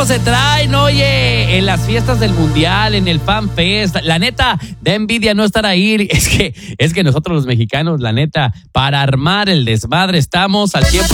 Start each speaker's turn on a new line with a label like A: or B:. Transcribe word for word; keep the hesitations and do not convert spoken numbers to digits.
A: cómo se traen, oye, en las fiestas del Mundial, en el Fan Fest. La neta, da envidia no estar ahí. Es que, es que nosotros los mexicanos, la neta, para armar el desmadre estamos al cien por ciento.